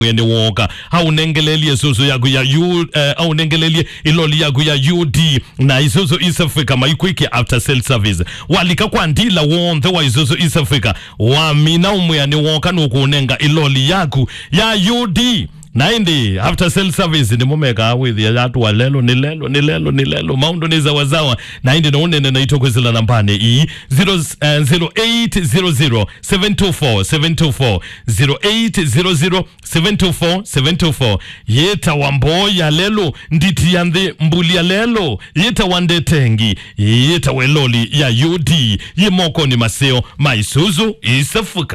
Yende woka haunengelelie susu yagu ya haunengelelie iloli yagu ya UD na Isuzu East Africa maikwiki after sale service walika kwa ndila wonthe wa Isuzu East Africa wamina umuyani woka nukunenga iloli yagu ya UD na indi after sale service ni mumeka with ya yatu wa lelo maundo ni zawazawa na indi na unene na itokwezila nambane 0800 724 0800 724 yeta wamboya lelo nditi yandhe mbulia lelo yeta wandetengi yeta weloli ya UD yimoko ni maseo ma Isuzu East Africa.